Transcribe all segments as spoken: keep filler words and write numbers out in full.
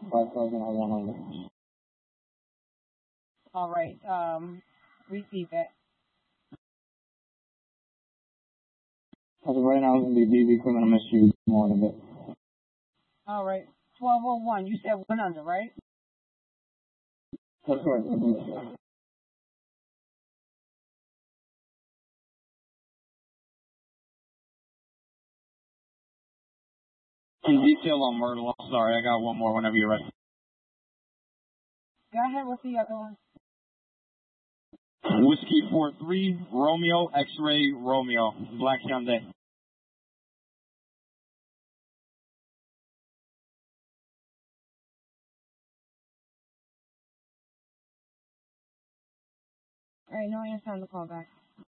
five thousand one hundred. All right. Um, receive that. As of right now, it's going to be B B criminal misuse more than it. All right. twelve oh one. You said one under, right? That's correct. I believe so. In detail on Myrtle. Sorry, I got one more whenever you're ready. Go ahead. What's the other one? Whiskey four three, Romeo, X-ray, Romeo, Black Hyundai. All right. No answer on the call back.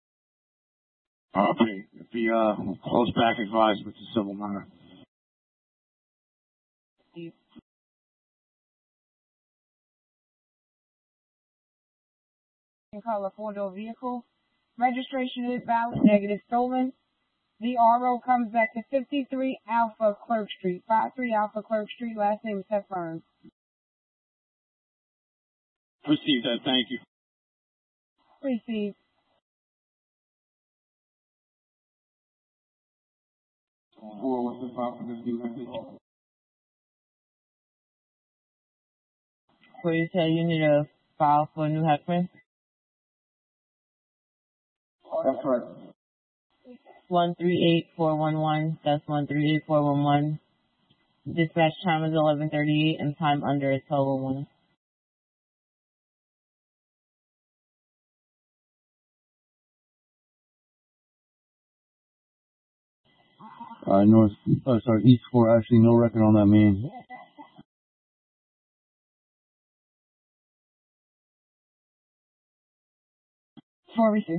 Okay. If the uh, close back advised with the civil matter. Steve. You call a four-door vehicle. Registration is valid. Negative stolen. The R O comes back to fifty-three Alpha Clerk Street. fifty-three Alpha Clerk Street. Last name is Heffern. Received that. Thank you. Receive. Four, what's the file for this new message? So you say you need a file for New Hackman? That's correct. one three eight four one one. That's one three eight four one one. Dispatch time is eleven thirty-eight and time under is twelve oh one. Uh, north, uh, sorry, east four, actually no record on that main. Four receive.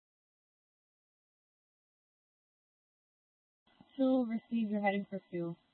Two receive. You're heading for fuel.